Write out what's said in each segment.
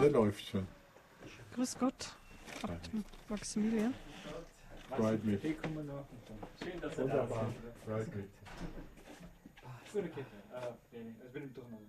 der läuft schon. Grüß Gott, Abt Maximilian. Freut mich. Schön, dass ihr da Wunderbar. Freut mich. Gut, okay. Ich bin durcheinander.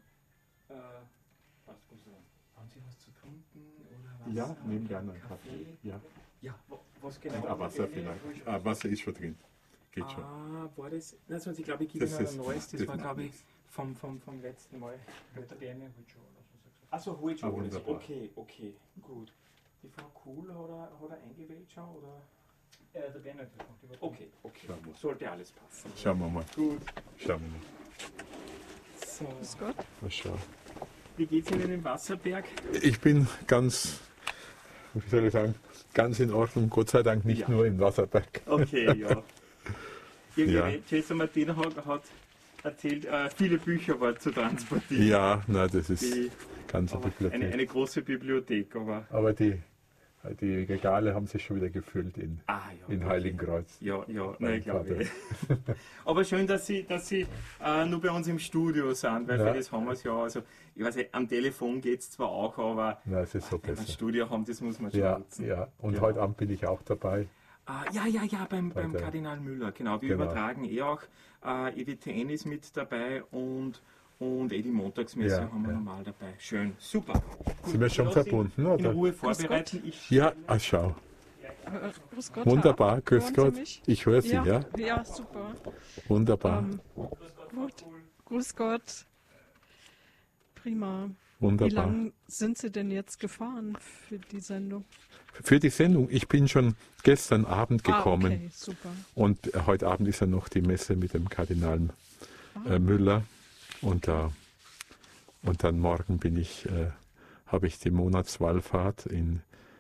Passt gut so. Haben Sie was zu trinken oder was? Ja, nehmen gerne einen Kaffee. Ja. Ja, was Und genau? Wasser vielleicht. Wasser ist schon drin. Geht schon. War das? Also ich glaube, ich gebe Das Ihnen ist- ein neues, das das- war glaube ich vom letzten Mal. Der Bärne heute schon, oder so sagst du. Achso, heute schon alles. wunderbar. Okay, gut. Die Frau Kuhl hat er eingewählt schon, oder? Der Bärne hat das noch. Okay. Schauen wir. Sollte alles passen. Schauen wir mal. Gut. Schauen wir mal. So, Grüß Gott. Mal schauen. wie geht's Ihnen im Wasserberg? Ich bin ganz, wie soll ich sagen, ganz in Ordnung. Gott sei Dank nicht Ja. nur im Wasserberg. Okay, ja. Ja. Cesar Martina hat erzählt, viele Bücher war zu transportieren. Ja, na, das ist Die, ganz aber Bibliothek. eine große Bibliothek, aber. Aber die Regale haben sich schon wieder gefüllt in Ja. Heiligenkreuz. Ja, nein, Mein glaube ich. Aber schön, dass Sie nur bei uns im Studio sind, weil Ja. für das haben wir es ja. Also, ich weiß nicht, am Telefon geht es zwar auch, aber Na, es ist so wenn wir ein besser. Studio haben, das muss man schon Ja, nutzen. ja. Und Ja. heute Abend bin ich auch dabei. Ja, beim der- Kardinal Müller, genau. Wir Genau. übertragen auch. EWTN ist mit dabei und die Montagsmesse Ja, haben wir ja. normal dabei. Schön, super. Sind wir schon Lass Sie verbunden, In oder? Ruhe vorbereiten. Ja, schau. Grüß Gott. Wunderbar, Herr Abt. grüß Hören Gott. Sie mich? Ich höre Sie, ja? Ja, super. Wunderbar, Gut. Grüß Gott. Prima. Wie wunderbar. lange sind Sie denn jetzt gefahren für die Sendung? Für die Sendung, ich bin schon gestern Abend gekommen. Okay, super. Und heute Abend ist ja noch die Messe mit dem Kardinal Müller. Und dann morgen habe ich die Monatswallfahrt in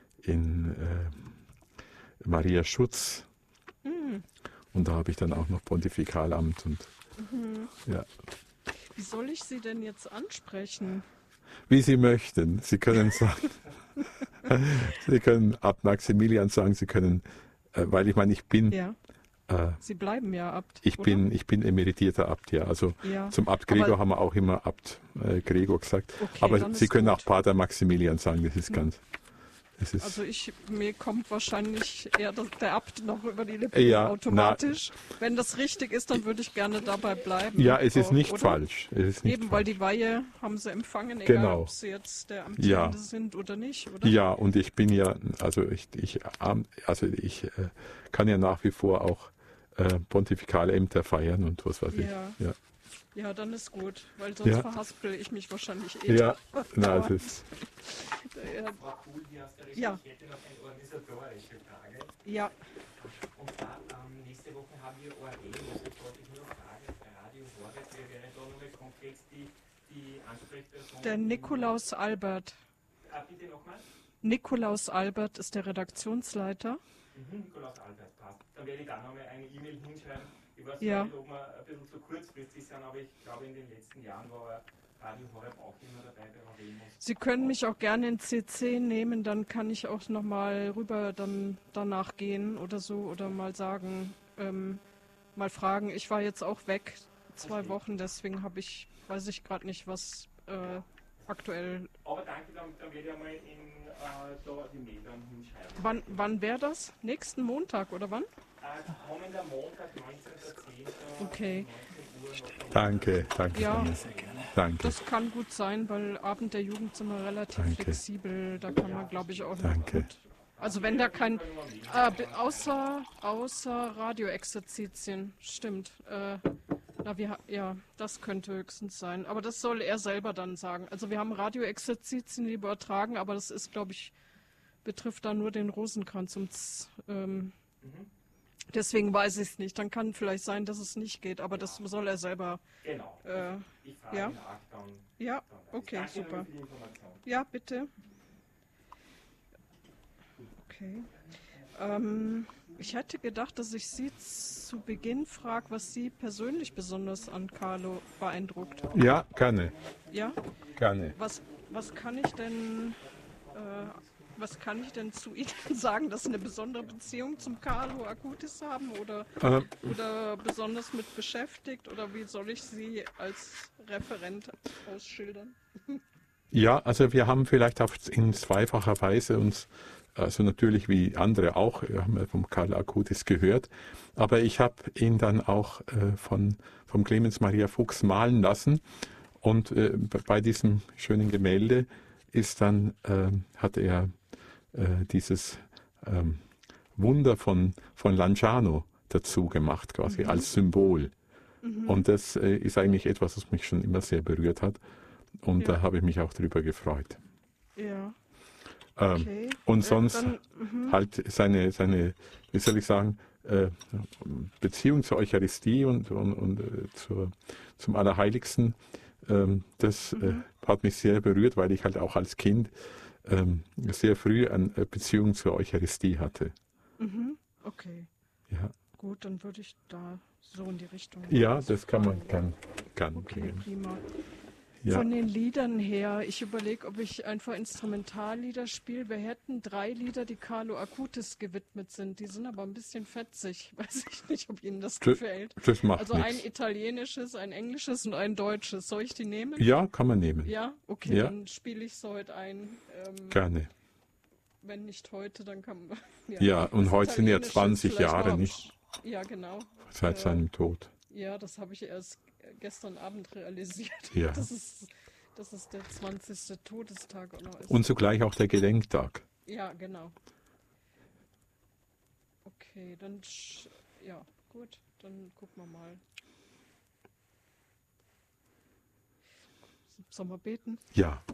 Maria Schutz. Und da habe ich dann auch noch Pontifikalamt. Und, ja. Wie soll ich Sie denn jetzt ansprechen? Wie Sie möchten. Sie können sagen, Sie können Abt Maximilian sagen, Sie können, weil ich meine, ich bin Ja. Sie bleiben ja Abt. Ich oder? bin emeritierter Abt, ja. Also Ja. zum Abt Gregor Aber- haben wir auch immer Abt Gregor gesagt. Okay, Aber dann Sie ist können gut. auch Pater Maximilian sagen, das ist ganz. Es ist, Also mir kommt wahrscheinlich eher der Abt noch über die Lippen Ja, automatisch. Wenn das richtig ist, dann würde ich gerne dabei bleiben. ja, es ist Auch, nicht oder? falsch. Es ist nicht Eben, weil falsch. die Weihe haben sie empfangen, egal Genau. ob sie jetzt der Amtierende Ja. sind oder nicht, oder? Ja, und ich bin ja, also ich kann ja nach wie vor auch pontifikale Ämter feiern und was weiß ich. Ja. Ja, dann ist gut, weil sonst Ja. verhaspel ich mich wahrscheinlich eh. Ja, na, es ist, Frau Kuhl hier aus der Regie. Ja. Ich hätte noch eine organisatorische Frage. Ja, Und zwar, nächste Woche haben wir ORF, also ich wollte nur fragen, Radio Horeb, wer wäre da nochmal konkret die Ansprechperson? der Nikolaus Albert. Bitte nochmal? Nikolaus Albert ist der Redaktionsleiter. Nikolaus Albert, passt. Dann werde ich da nochmal eine E-Mail hinschreiben. Ich weiß Ja. nicht, ob wir ein bisschen zu kurzfristig sind, aber ich glaube, in den letzten Jahren war Radio Horeb auch immer dabei bei Oremos. Sie können mich auch gerne in CC nehmen, dann kann ich auch nochmal rüber dann danach gehen oder so oder mal sagen, mal fragen. Ich war jetzt auch weg 2 Wochen, deswegen weiß ich gerade nicht, was aktuell. Aber danke, dann werde ich einmal da die Mail dann hinschreiben. Wann wäre das? Nächsten Montag oder wann? Kommender Montag, 19.10. Okay. 19 Uhr. danke Ja. Ihnen. Danke. Das kann gut sein, weil Abend der Jugend sind wir relativ Danke. flexibel. Da kann man, glaube ich, auch noch Danke. gut. Also wenn da kein außer Radioexerzitien, stimmt. Ja, das könnte höchstens sein. Aber das soll er selber dann sagen. Also wir haben Radioexerzitien, die übertragen, aber das ist, glaube ich, betrifft da nur den Rosenkranz. Deswegen weiß ich es nicht. Dann kann vielleicht sein, dass es nicht geht, aber das soll er selber. Genau. Ich frage ja. nach dann. Ja, dann weiß ich. okay, Danke super. für die Information. Ja, bitte. Okay. Ich hätte gedacht, dass ich Sie zu Beginn frage, was Sie persönlich besonders an Carlo beeindruckt. Ja, gerne. Ja? Gerne. Was kann ich denn zu Ihnen sagen, dass Sie eine besondere Beziehung zum Carlo Acutis haben oder besonders mit beschäftigt oder wie soll ich Sie als Referent ausschildern? Ja, also wir haben vielleicht auch in zweifacher Weise uns, also natürlich wie andere auch, haben wir vom Karl Acutis gehört, aber ich habe ihn dann auch vom Clemens Maria Fuchs malen lassen und bei diesem schönen Gemälde ist dann, hat er dieses Wunder von Lanciano dazu gemacht, quasi als Symbol. Und das ist eigentlich etwas, was mich schon immer sehr berührt hat. Und Ja. da habe ich mich auch drüber gefreut. Ja. Ähm, Okay. Und sonst Dann, halt seine, wie soll ich sagen, Beziehung zur Eucharistie und zum Allerheiligsten, das hat mich sehr berührt, weil ich halt auch als Kind sehr früh eine Beziehung zur Eucharistie hatte. okay. Ja, Gut, dann würde ich da so in die Richtung. ja, was das kann man fragen. kann Okay, bringen. prima. Ja. Von den Liedern her, ich überlege, ob ich einfach Instrumentallieder spiele. Wir hätten 3 Lieder, die Carlo Acutis gewidmet sind. Die sind aber ein bisschen fetzig. Weiß ich nicht, ob Ihnen das gefällt. Das macht Also ein nichts. italienisches, ein englisches und ein deutsches. Soll ich die nehmen? Ja, kann man nehmen. Ja? Okay, Ja. dann spiele ich es heute ein. Gerne. Wenn nicht heute, dann kann man. Ja, und Das heute sind ja Italienische ist 20 vielleicht Jahre, noch am nicht? Ja, genau. Seit seinem Tod. Ja, das habe ich erst gestern Abend realisiert. Ja. Das ist der 20. Todestag. Oder ist. Und zugleich auch der Gedenktag. Ja, genau. Okay, dann, ja, gut, dann gucken wir mal. Sollen wir beten? Ja.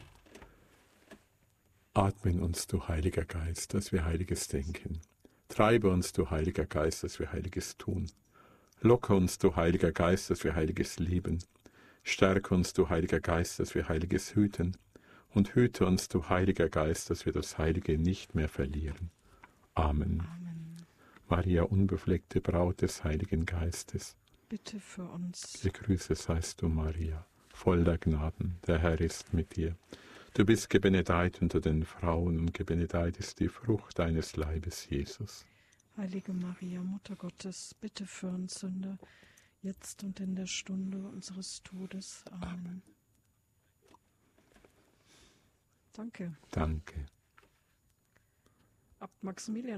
Atme in uns, du Heiliger Geist, dass wir Heiliges denken. Treibe uns, du Heiliger Geist, dass wir Heiliges tun. Locke uns, du Heiliger Geist, dass wir Heiliges lieben. Stärke uns, du Heiliger Geist, dass wir Heiliges hüten. Und hüte uns, du Heiliger Geist, dass wir das Heilige nicht mehr verlieren. Amen. Amen. Maria, unbefleckte Braut des Heiligen Geistes, Bitte für uns. gegrüßet seist du, Maria, voll der Gnaden, der Herr ist mit dir. Du bist gebenedeit unter den Frauen und gebenedeit ist die Frucht deines Leibes, Jesus. Heilige Maria, Mutter Gottes, bitte für uns Sünder, jetzt und in der Stunde unseres Todes. Amen. Danke. Danke. Abt Maximilian.